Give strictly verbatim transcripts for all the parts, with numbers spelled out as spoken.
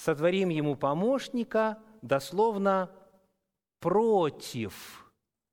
сотворим ему помощника, дословно, против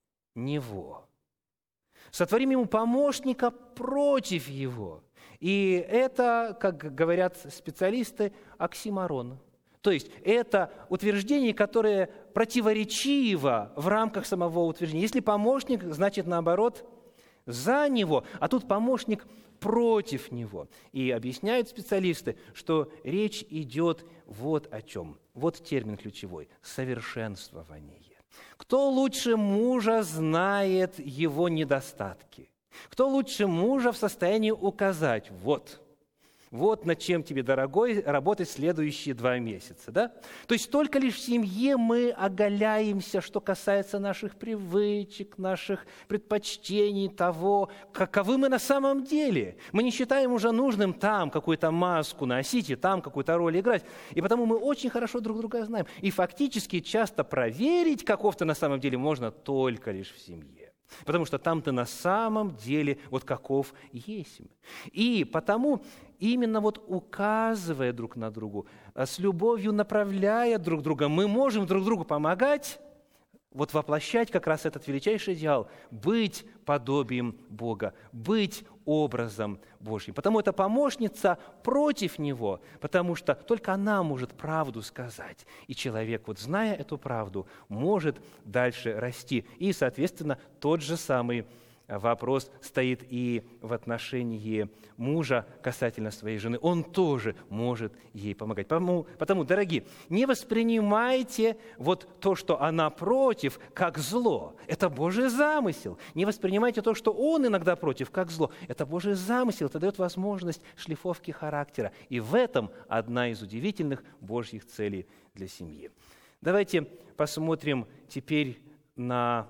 него. Сотворим ему помощника против его. И это, как говорят специалисты, оксиморон. То есть это утверждение, которое противоречиво в рамках самого утверждения. Если помощник, значит, наоборот, за него, а тут помощник против него. И объясняют специалисты, что речь идет вот о чем. Вот термин ключевой – совершенствование. Кто лучше мужа знает его недостатки? Кто лучше мужа в состоянии указать? Вот. Вот над чем тебе, дорогой, работать следующие два месяца. Да? То есть только лишь в семье мы оголяемся, что касается наших привычек, наших предпочтений, того, каковы мы на самом деле. Мы не считаем уже нужным там какую-то маску носить и там какую-то роль играть. И потому мы очень хорошо друг друга знаем. И фактически часто проверить, каков ты на самом деле, можно только лишь в семье. Потому что там ты на самом деле вот каков есть. И потому именно вот указывая друг на другу, с любовью направляя друг друга, мы можем друг другу помогать, вот воплощать как раз этот величайший идеал, быть подобием Бога, быть образом Божьим. Потому это помощница против Него, потому что только она может правду сказать. И человек, вот зная эту правду, может дальше расти. И, соответственно, тот же самый вопрос стоит и в отношении мужа касательно своей жены. Он тоже может ей помогать. Потому, потому, дорогие, не воспринимайте вот то, что она против, как зло. Это Божий замысел. Не воспринимайте то, что он иногда против, как зло. Это Божий замысел. Это дает возможность шлифовки характера. И в этом одна из удивительных Божьих целей для семьи. Давайте посмотрим теперь на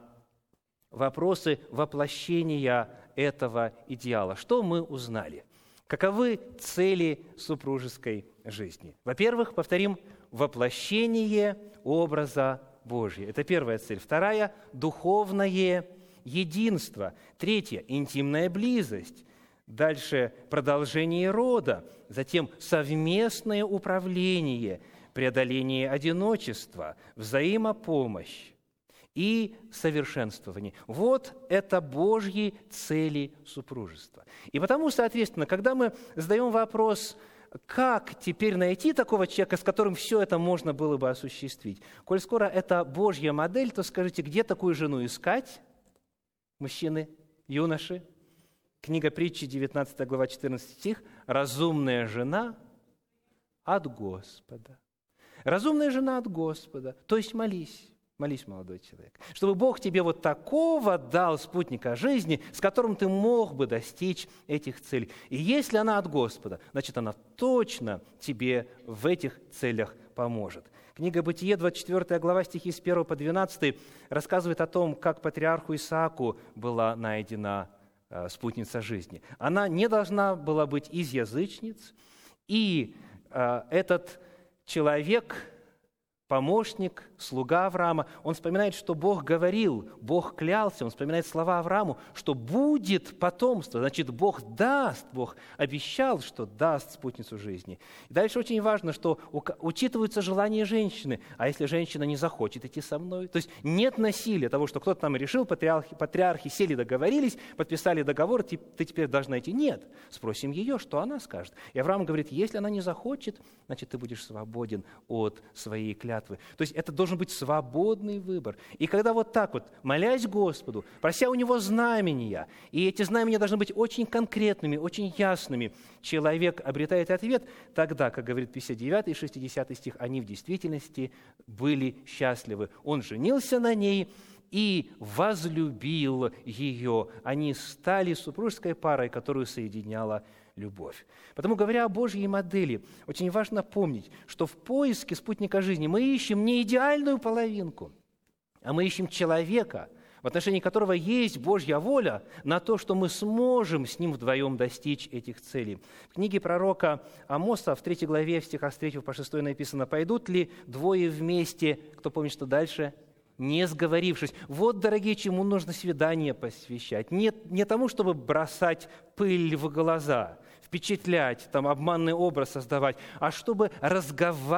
вопросы воплощения этого идеала. Что мы узнали? Каковы цели супружеской жизни? Во-первых, повторим, воплощение образа Божия. Это первая цель. Вторая – духовное единство. Третья – интимная близость. Дальше – продолжение рода. Затем совместное управление, преодоление одиночества, взаимопомощь и совершенствование. Вот это Божьи цели супружества. И потому, соответственно, когда мы задаем вопрос, как теперь найти такого человека, с которым все это можно было бы осуществить, коль скоро это Божья модель, то скажите, где такую жену искать? Мужчины, юноши. Книга Притчи, девятнадцатая глава, четырнадцатый стих. «Разумная жена от Господа». Разумная жена от Господа, то есть молись. Молись, молодой человек, чтобы Бог тебе вот такого дал спутника жизни, с которым ты мог бы достичь этих целей. И если она от Господа, значит, она точно тебе в этих целях поможет. Книга Бытие, двадцать четвёртая глава, стихи с первого по двенадцатый, рассказывает о том, как патриарху Исааку была найдена э, спутница жизни. Она не должна была быть из язычниц, и э, этот человек, помощник, слуга Авраама, он вспоминает, что Бог говорил, Бог клялся, он вспоминает слова Аврааму, что будет потомство, значит, Бог даст, Бог обещал, что даст спутницу жизни. И дальше очень важно, что учитываются желания женщины, а если женщина не захочет идти со мной, то есть нет насилия того, что кто-то там решил, патриархи, патриархи сели, договорились, подписали договор, ты, ты теперь должна идти. Нет, спросим ее, что она скажет. И Авраам говорит, если она не захочет, значит, ты будешь свободен от своей клятвы. То есть это должен быть свободный выбор. И когда вот так вот, молясь Господу, прося у Него знамения, и эти знамения должны быть очень конкретными, очень ясными, человек обретает ответ, тогда, как говорит пятьдесят девятый и шестидесятый стих, они в действительности были счастливы. Он женился на ней и возлюбил ее. Они стали супружеской парой, которую соединяла любовь. Потому, говоря о Божьей модели, очень важно помнить, что в поиске спутника жизни мы ищем не идеальную половинку, а мы ищем человека, в отношении которого есть Божья воля на то, что мы сможем с ним вдвоем достичь этих целей. В книге пророка Амоса в третьей главе, в стихах с третьего по шестой написано, «Пойдут ли двое вместе?» Кто помнит, что дальше? «Не сговорившись». Вот, дорогие, чему нужно свидание посвящать. Не, не тому, чтобы бросать пыль в глаза, впечатлять, там, обманный образ создавать, а чтобы разговаривать